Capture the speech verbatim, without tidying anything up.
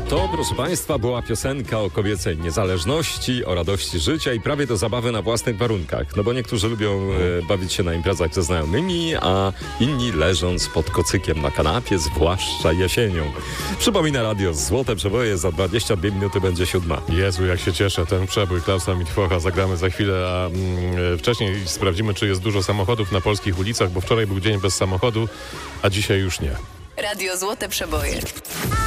To, proszę Państwa, była piosenka o kobiecej niezależności, o radości życia i prawie do zabawy na własnych warunkach. No bo niektórzy lubią e, bawić się na imprezach ze znajomymi, a inni leżąc pod kocykiem na kanapie, zwłaszcza jesienią. Przypomina radio Złote Przeboje, za dwadzieścia dwie minuty będzie siódma. Jezu, jak się cieszę, ten przebój Klausa Mitwocha zagramy za chwilę, a mm, wcześniej sprawdzimy, czy jest dużo samochodów na polskich ulicach, bo wczoraj był dzień bez samochodu, a dzisiaj już nie. Radio Złote Przeboje.